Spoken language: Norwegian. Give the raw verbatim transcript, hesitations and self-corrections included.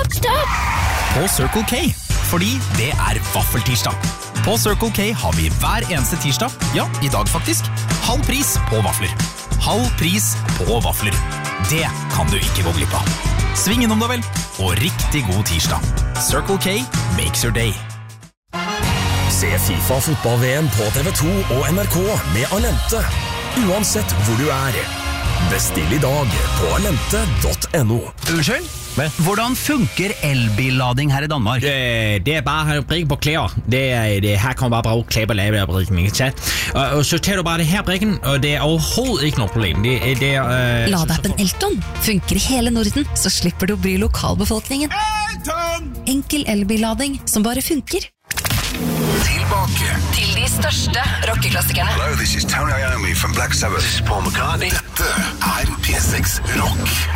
stopp, stopp! På Circle K, fordi det er vaffeltirsdag. På Circle K har vi hver eneste tirsdag, ja, i dag faktisk, halv pris på vafler. Halv pris på vafler. Det kan du ikke gå glipp av. Sving innom da vel, og riktig god tirsdag. Circle K makes your day. Se FIFA fotball-V M på T V to og N R K med Alente. Uansett hvor du er. Bestill i dag på alente punktum no. Unnskyld? Hvordan funker elbillading her i Danmark? Det, det er bare å brikke på klær. Det, det, her kan man bare bruke klær på lave brikken, ikke sant? Og, og så tar du bare det her brikken, og det er overhovedet ikke noe problem. Det, det er... Uh, Ladeappen Elton funker i hele Norden, så slipper du å bry lokalbefolkningen. Enkel elbillading som bare funker. Tilbake Til de største rockeklassikerne. Hello, this is Tony Iommi from Black Sabbath. This is Paul McCartney. Dette er P seks Rock.